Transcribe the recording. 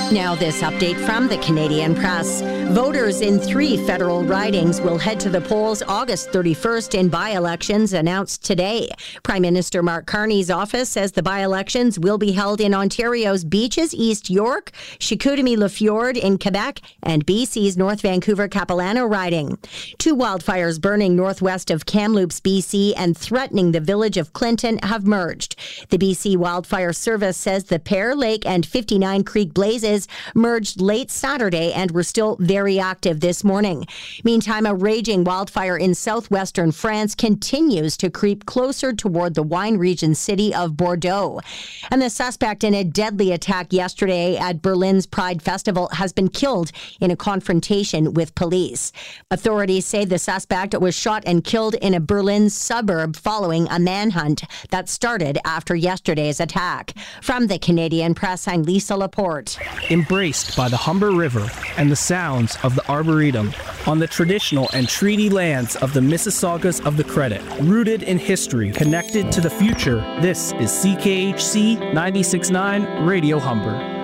Now this update from the Canadian Press. Voters in 3 federal ridings will head to the polls August 31st in by-elections announced today. Prime Minister Mark Carney's office says the by-elections will be held in Ontario's Beaches, East York, Chicoutimi-Le-Fjord in Quebec, and BC's North Vancouver-Capilano riding. 2 wildfires burning northwest of Kamloops, BC, and threatening the village of Clinton have merged. The BC Wildfire Service says the Pear Lake and 59 Creek blazes merged late Saturday and were still very active this morning. Meantime, a raging wildfire in southwestern France continues to creep closer toward the wine region city of Bordeaux. And the suspect in a deadly attack yesterday at Berlin's Pride Festival has been killed in a confrontation with police. Authorities say the suspect was shot and killed in a Berlin suburb following a manhunt that started after yesterday's attack. From the Canadian Press, I'm Lisa Laporte. Embraced by the Humber River and the sounds of the Arboretum on the traditional and treaty lands of the Mississaugas of the Credit, rooted in history, connected to the future, this is CKHC 96.9 Radio Humber.